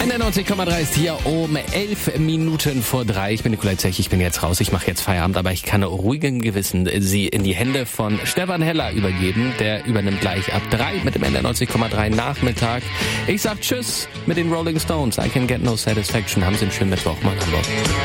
91,3 ist hier um 11 Minuten vor 3. Ich bin Nikolai Zech, ich bin jetzt raus. Ich mache jetzt Feierabend, aber ich kann ruhigen Gewissen Sie in die Hände von Stefan Heller übergeben. Der übernimmt gleich ab 3 mit dem 91,3 Nachmittag. Ich sag Tschüss mit den Rolling Stones. I can get no satisfaction. Haben Sie einen schönen Mittwoch, Mann.